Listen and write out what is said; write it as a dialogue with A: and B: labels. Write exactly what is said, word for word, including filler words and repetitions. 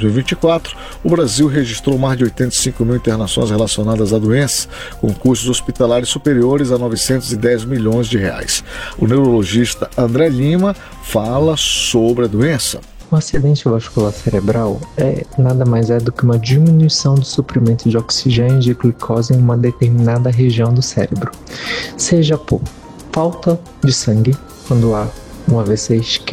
A: dois mil e vinte e quatro, o Brasil registrou mais de oitenta e cinco mil internações relacionadas à doença, com custos hospitalares superiores a novecentos e dez milhões de reais. O neurologista André Lima fala sobre a doença.
B: O acidente vascular cerebral é nada mais é do que uma diminuição do suprimento de oxigênio e de glicose em uma determinada região do cérebro, seja por falta de sangue, quando há um A V C isquêmico,